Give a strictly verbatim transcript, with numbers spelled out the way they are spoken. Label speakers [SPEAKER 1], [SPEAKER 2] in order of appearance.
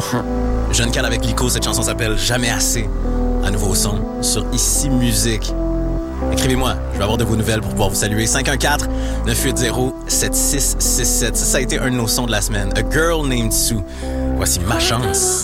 [SPEAKER 1] Jeune Cal avec Lico, cette chanson s'appelle Jamais assez. À nouveau son sur Ici Musique. Écrivez-moi, je vais avoir de vos nouvelles pour pouvoir vous saluer. cinq un quatre, neuf huit zéro, sept six six sept. Ça, ça a été un de nos sons de la semaine. A Girl Named Sue. Voici Ma Chance.